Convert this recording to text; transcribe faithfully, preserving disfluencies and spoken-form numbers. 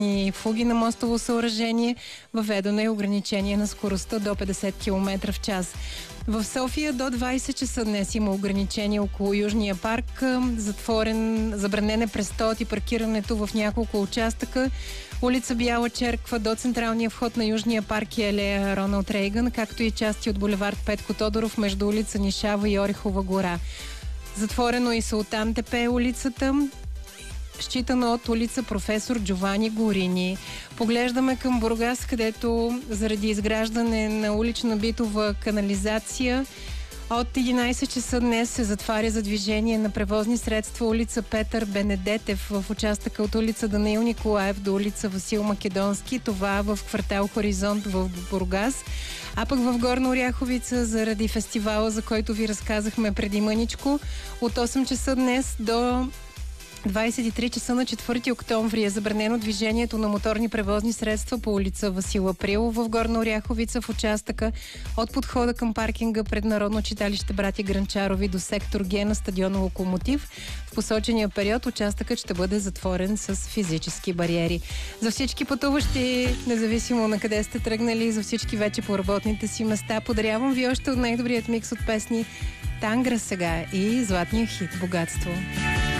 и фуги на мостово съоръжение, въведено е ограничение на скоростта до петдесет километра в час. В София до двайсет часа днес има ограничение около Южния парк. Затворен, забранен е престолът и паркирането в няколко участъка. Улица Бяла черква до централния вход на Южния парк и алея Роналд Рейган, както и части от булевард Петко Тодоров между улица Нишава и Орехова гора. Затворено и Султан Тепе улицата, считано от улица Професор Джовани Горини. Поглеждаме към Бургас, където заради изграждане на улична битова канализация от единайсет часа днес се затваря за движение на превозни средства улица Петър Бенедетев в участъка от улица Данаил Николаев до улица Васил Македонски. Това в квартал Хоризонт в Бургас. А пък в Горна Оряховица заради фестивала, за който ви разказахме преди мъничко, от осем часа днес до двайсет и три часа на четвърти октомври е забранено движението на моторни превозни средства по улица Васил Априлов в Горна Оряховица в участъка от подхода към паркинга пред Народно читалище Братя Гранчарови до сектор Г на стадиона Локомотив. В посочения период участъкът ще бъде затворен с физически бариери. За всички пътуващи, независимо на къде сте тръгнали, за всички вече по работните си места, подарявам ви още от най-добрият микс от песни Тангра сега и златния хит Богатство.